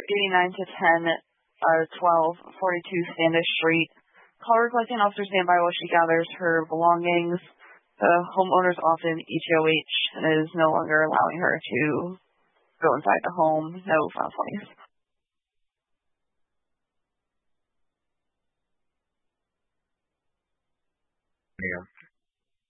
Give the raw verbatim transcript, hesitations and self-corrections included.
eighty-nine to ten, uh, twelve forty-two Standish Street. Call requesting officer stand by while she gathers her belongings. The homeowner's often E T O H and is no longer allowing her to go inside the home. No foul place. Yeah.